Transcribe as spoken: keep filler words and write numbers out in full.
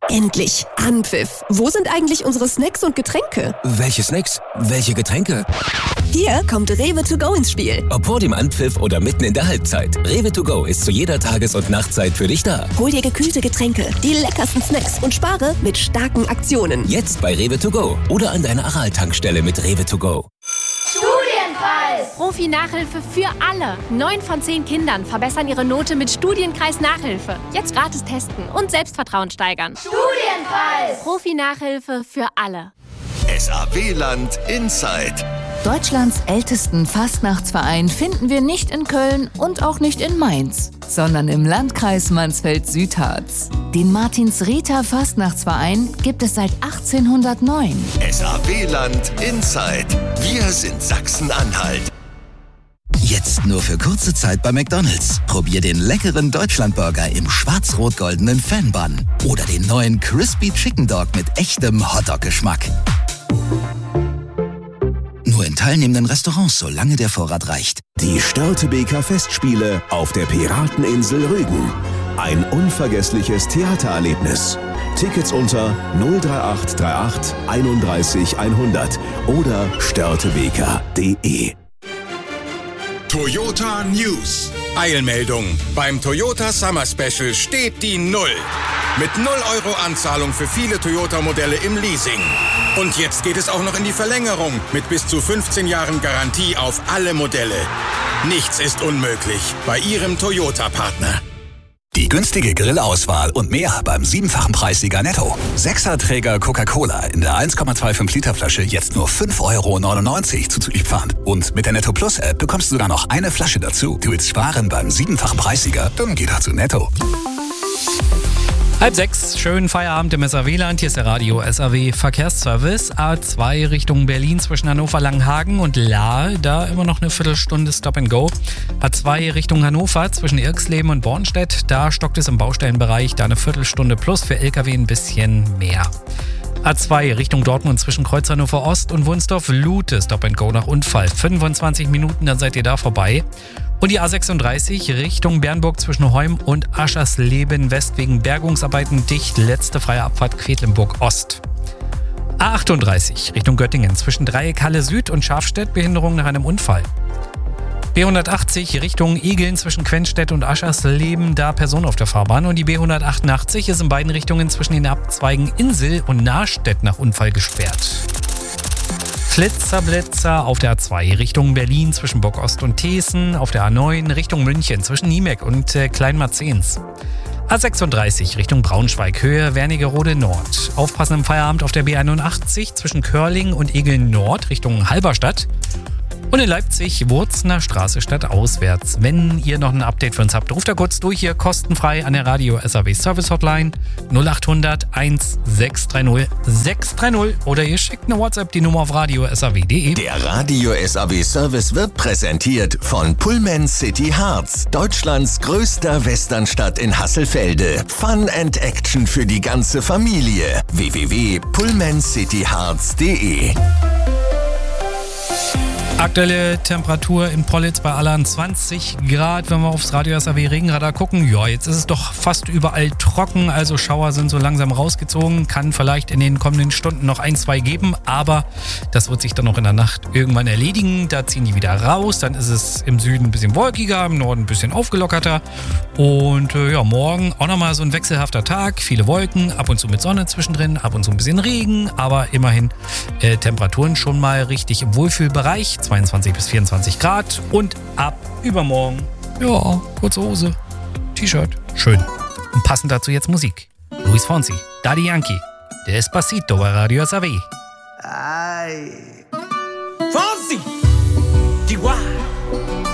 Endlich. Anpfiff. Wo sind eigentlich unsere Snacks und Getränke? Welche Snacks? Welche Getränke? Hier kommt Rewe to go ins Spiel. Ob vor dem Anpfiff oder mitten in der Halbzeit. Rewe to go ist zu jeder Tages- und Nachtzeit für dich da. Hol dir gekühlte Getränke, die leckersten Snacks und spare mit starken Aktionen. Jetzt bei Rewe to go oder an deiner Aral-Tankstelle mit Rewe to go. Studienkreis! Profi-Nachhilfe für alle. Neun von zehn Kindern verbessern ihre Note mit Studienkreis-Nachhilfe. Jetzt gratis testen und Selbstvertrauen steigern. Studienkreis! Profi-Nachhilfe für alle. S A W-Land Inside. Deutschlands ältesten Fastnachtsverein finden wir nicht in Köln und auch nicht in Mainz, sondern im Landkreis Mansfeld-Südharz. Den Martins-Rita Fastnachtsverein gibt es seit achtzehnhundertneun. S A W-Land Inside. Wir sind Sachsen-Anhalt. Jetzt nur für kurze Zeit bei McDonald's. Probier den leckeren Deutschlandburger im schwarz-rot-goldenen Fan-Bun oder den neuen Crispy Chicken Dog mit echtem Hotdog-Geschmack. Nur in teilnehmenden Restaurants, solange der Vorrat reicht. Die Störtebeker Festspiele auf der Pirateninsel Rügen. Ein unvergessliches Theatererlebnis. Tickets unter null drei acht drei acht einunddreißig hundert oder störtebeker punkt de. Toyota News. Eilmeldung. Beim Toyota Summer Special steht die Null. Mit null Euro Anzahlung für viele Toyota-Modelle im Leasing. Und jetzt geht es auch noch in die Verlängerung mit bis zu fünfzehn Jahren Garantie auf alle Modelle. Nichts ist unmöglich bei Ihrem Toyota-Partner. Die günstige Grillauswahl und mehr beim siebenfachen Preissieger Netto. Sechserträger Coca-Cola in der eins Komma fünfundzwanzig Liter Flasche jetzt nur fünf Euro neunundneunzig zuzüglich Pfand. Und mit der Netto Plus App bekommst du sogar noch eine Flasche dazu. Du willst sparen beim siebenfachen Preissieger? Dann geh doch zu Netto. Halb sechs, schönen Feierabend im S A W-Land. Hier ist der Radio S A W Verkehrsservice. A zwei Richtung Berlin zwischen Hannover-Langenhagen und Lahr. Da immer noch eine Viertelstunde Stop and Go. A zwei Richtung Hannover zwischen Irxleben und Bornstedt. Da stockt es im Baustellenbereich. Da eine Viertelstunde plus, für L K W ein bisschen mehr. A zwei Richtung Dortmund zwischen Kreuz Hannover Ost und Wunsdorf-Lute. Stop and Go nach Unfall. fünfundzwanzig Minuten, dann seid ihr da vorbei. Und die A sechsunddreißig Richtung Bernburg zwischen Heum und Aschersleben West wegen Bergungsarbeiten dicht. Letzte freie Abfahrt Quedlinburg Ost. A achtunddreißig Richtung Göttingen zwischen Dreieck Halle Süd und Schafstedt. Behinderung nach einem Unfall. B hundertachtzig Richtung Igeln zwischen Quenstedt und Aschersleben. Da Person auf der Fahrbahn. Und die B hundertachtundachtzig ist in beiden Richtungen zwischen den Abzweigen Insel und Nahstedt nach Unfall gesperrt. Flitzerblitzer auf der A zwei Richtung Berlin zwischen Bockost und Thesen, auf der A neun Richtung München zwischen Niemeck und äh, Kleinmarzens. A sechsunddreißig Richtung Braunschweig, Höhe Wernigerode Nord. Aufpassen im Feierabend auf der B einundachtzig zwischen Körling und Egeln Nord Richtung Halberstadt. Und in Leipzig, Wurzner Straße stadtauswärts. Wenn ihr noch ein Update für uns habt, ruft da kurz durch hier kostenfrei an der Radio S A W Service Hotline null achthundert eins sechs drei null sechs drei null oder ihr schickt eine WhatsApp die Nummer auf radio s a w punkt de. Der Radio S A W Service wird präsentiert von Pullman City Harz, Deutschlands größter Westernstadt in Hasselfelde. Fun and Action für die ganze Familie. w w w punkt pullman city harz punkt de. Aktuelle Temperatur in Pollitz bei Allern zwanzig Grad. Wenn wir aufs Radio S A W Regenradar gucken, ja, jetzt ist es doch fast überall trocken. Also Schauer sind so langsam rausgezogen. Kann vielleicht in den kommenden Stunden noch ein, zwei geben. Aber das wird sich dann noch in der Nacht irgendwann erledigen. Da ziehen die wieder raus. Dann ist es im Süden ein bisschen wolkiger, im Norden ein bisschen aufgelockerter. Und äh, ja, morgen auch nochmal so ein wechselhafter Tag. Viele Wolken, ab und zu mit Sonne zwischendrin, ab und zu ein bisschen Regen. Aber immerhin äh, Temperaturen schon mal richtig im Wohlfühlbereich. zweiundzwanzig bis vierundzwanzig Grad und ab übermorgen, ja, kurze Hose, T-Shirt, schön. Und passend dazu jetzt Musik. Luis Fonsi, Daddy Yankee, Despacito bei Radio S A W. Ay. Fonsi, Chihuahua.